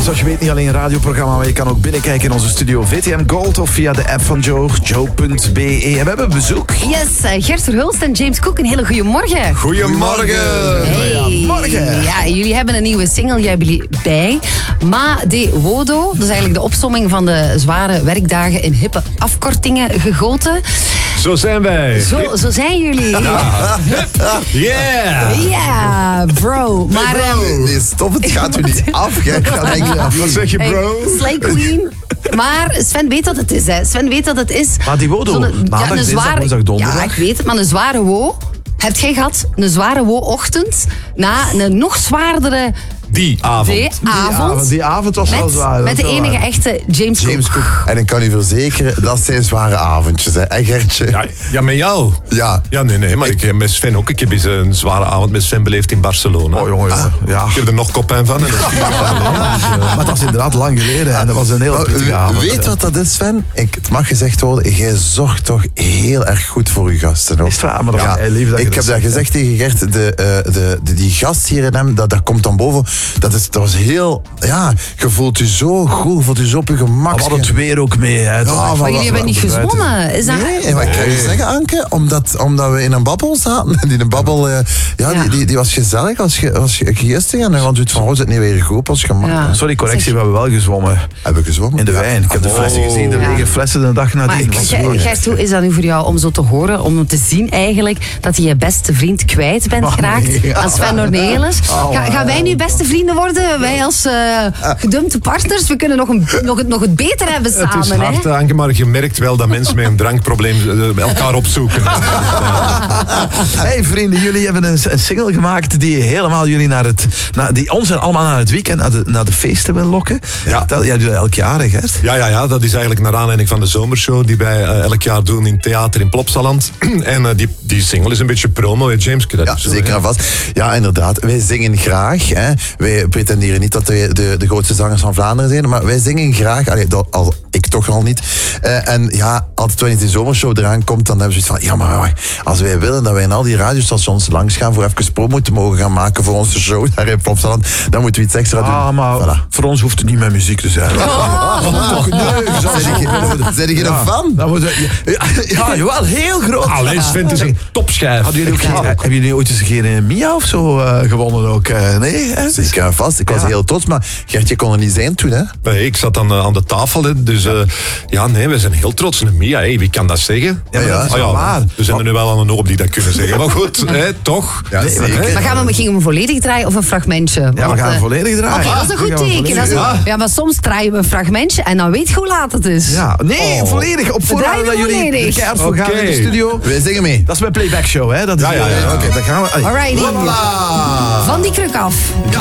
zoals je weet niet alleen een radioprogramma, maar je kan ook binnenkijken in onze studio VTM Gold of via de app van Joe, joe.be. En we hebben bezoek. Yes, Gert Verhulst en James Cook, een hele goede morgen. Goedemorgen. Hey. Morgen. Ja, jullie hebben een nieuwe single, jij hebt jullie bij. Ma de Wodo, dat is eigenlijk de opsomming van de zware werkdagen in hippe afkortingen gegoten. Zo zijn wij. Zo zijn jullie. Yeah. Ja, bro. Maar, Nee, stop, het gaat u niet af. Wat zeg je, bro? Slay Queen. Maar Sven weet dat het is, hè. Sven weet dat het is. Maar die Wodo, maandag, dinsdag, woensdag, donderdag. Ja, ik weet het, maar een zware wo. Heb jij gehad een zware wo-ochtend na een nog zwaardere Die avond. Die avond was wel zwaar. met de enige echte James Cook. En ik kan u verzekeren, dat zijn zware avondjes. Hè. En Gertje? Ja, met jou. Ja. Ja, nee, maar ik heb met Sven ook. Ik heb eens een zware avond met Sven beleefd in Barcelona. Oh, jongen. Ja. Ik heb er nog kopijn van. En Maar dat is inderdaad lang geleden en dat was een heel pittige avond. Weet wat dat is, Sven? Het mag gezegd worden, jij zorgt toch heel erg goed voor je gasten. Hoor. Is het waar? Maar dat is heel lief dat je ik dat heb dat zegt, gezegd tegen Gert, die gast hier in hem, dat komt dan boven. Dat was heel, ja, je voelt je zo goed, je voelt je zo op je gemak. We hadden het weer ook mee. Hè. Maar jullie hebben niet gezwommen. Is dat... Nee, maar ik kan je zeggen, Anke, omdat we in een babbel zaten. En die babbel, die was gezellig, was geestig. En dan doet van, zit niet weer goed, was gemakkelijk. Ja. Sorry, correctie, we hebben wel gezwommen. Hebben we gezwommen? In de wijn. Ik heb de flessen gezien, de lege flessen de dag nadien. Maar Gert, hoe is dat nu voor jou om zo te horen, om te zien eigenlijk dat je je beste vriend kwijt bent geraakt aan Sven Ornelis? Gaan wij nu beste vrienden worden? Wij als gedumpte partners, we kunnen nog het beter hebben samen. het is hard, hè? Anke, maar je merkt wel dat mensen met een drankprobleem elkaar opzoeken. Hey vrienden, jullie hebben een single gemaakt die helemaal jullie die ons en allemaal naar het weekend, naar de feesten wil lokken. Ja. Dat doe je elk jaar, hè, Gert? Ja, dat is eigenlijk naar aanleiding van de zomershow die wij elk jaar doen in theater in Plopsaland. En die single is een beetje promo, hè, James? Ja, zeker en vast. Ja, inderdaad. Wij zingen graag. Hè. Wij pretenderen niet dat we de grootste zangers van Vlaanderen zijn, maar wij zingen graag. Allee, ik toch al niet. En ja, altijd wanneer die zomershow eraan komt, dan hebben we zoiets van, ja, maar als wij willen dat wij in al die radiostations langs gaan voor even promo te mogen gaan maken voor onze show daar in Plopsaland, dan moeten we iets extra doen. Maar voor ons hoeft het niet met muziek te zijn. Zijn je een fan? Ja, jawel, heel groot. Alleen Sven is een topschijf. Hebben jullie ooit eens een keer een Mia of zo gewonnen ook? Nee? Hè? Zeker en vast. Ik was heel trots, maar Gertje kon er niet zijn toen, hè? Nee, ik zat aan de tafel, hè, dus we zijn heel trots. En Mia, wie kan dat zeggen? Ja, maar dat is wel waar. We zijn er nu wel aan een hoop die dat kunnen zeggen. Maar goed, toch? Ja, zeker. Maar gingen we hem volledig draaien of een fragmentje? Ja, we gaan hem volledig draaien. Oké, dat is een goed teken. Ja, maar soms draaien we een fragmentje en dan weet je hoe laat het is. Ja, nee, volledig. Op voorhand dat jullie er keihard voor gaan in de studio. Wij zingen mee. Dat is mijn playback show, hè? Dat is Ja. Oké, dan gaan we. Alrighty. Van die kruk af.